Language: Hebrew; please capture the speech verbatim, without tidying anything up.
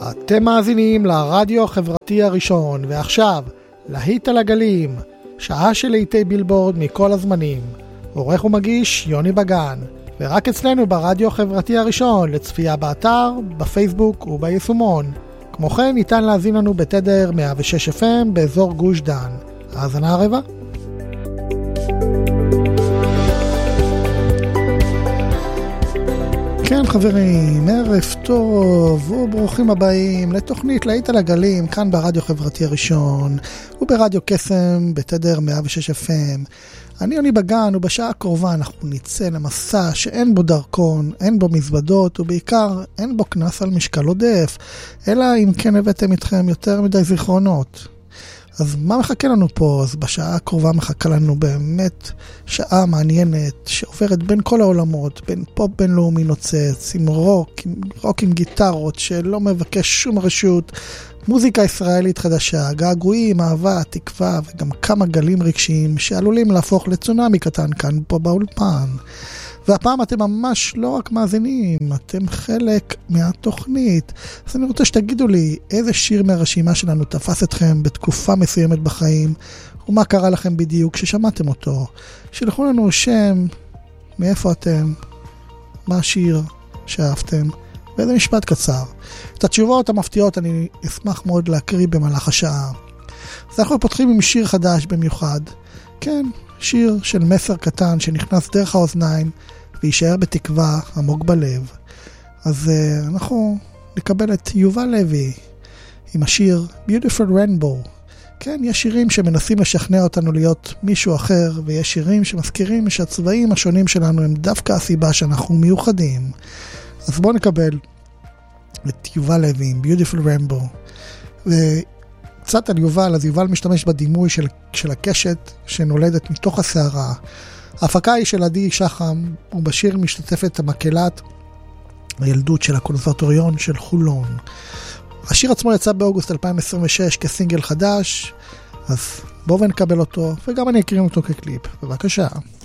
אתם מאזינים לרדיו החברתי הראשון, ועכשיו, להיט על הגלים, שעה של להיטי בילבורד מכל הזמנים. עורך ומגיש יוני בגן, ורק אצלנו ברדיו החברתי הראשון, לצפייה באתר, בפייסבוק וביישומון. כמו כן ניתן להזין לנו בתדר מאה ושש אף אם באזור גוש דן. האזנה הרבה. כן חברים, ערב טוב וברוכים הבאים לתוכנית להיט על הגלים כאן ברדיו חברתי הראשון וברדיו קסם בתדר מאה ושש אף אם. אני יוני בגן, ובשעה הקרובה אנחנו נצא למסע שאין בו דרכון, אין בו מזוודות ובעיקר אין בו כנס על משקל עודף, אלא אם כן הבאתם איתכם יותר מדי זיכרונות. אז מה מחכה לנו פה? אז בשעה הקרובה מחכה לנו באמת שעה מעניינת שעוברת בין כל העולמות, בין פופ בינלאומי נוצץ, עם רוק, עם רוק עם גיטרות שלא מבקש שום רשות, מוזיקה ישראלית חדשה, געגועים, אהבה, תקווה וגם כמה גלים רגשיים שעלולים להפוך לצונאמי קטן כאן פה באולפן. והפעם אתם ממש לא רק מאזינים, אתם חלק מהתוכנית. אז אני רוצה שתגידו לי איזה שיר מהרשימה שלנו תפס אתכם בתקופה מסוימת בחיים, ומה קרה לכם בדיוק כששמעתם אותו. שלחו לנו שם, מאיפה אתם, מה השיר שאהבתם, ואיזה משפט קצר. את התשובות המפתיעות אני אשמח מאוד להקריא במהלך השעה. אז אנחנו פותחים עם שיר חדש במיוחד. כן, שיר של מסר קטן שנכנס דרך האוזניים ויישאר בתקווה עמוק בלב. אז uh, אנחנו נקבל את יובל לוי עם השיר Beautiful Rainbow. כן, יש שירים שמנסים לשכנע אותנו להיות מישהו אחר, ויש שירים שמזכירים שהצבעים השונים שלנו הם דווקא הסיבה שאנחנו מיוחדים. אז בואו נקבל את יובל לוי עם Beautiful Rainbow. וקצת על יובל, אז יובל משתמש בדימוי של, של הקשת שנולדת מתוך הסערה. ההפקה היא של עדי שחם, ובשיר משתתפת המקהלת הילדות של הקונסרבטוריון של חולון. השיר עצמו יצא באוגוסט אלפיים עשרים ושש כסינגל חדש, אז בואו ונקבל אותו, וגם אני אקריא אותו כקליפ. בבקשה.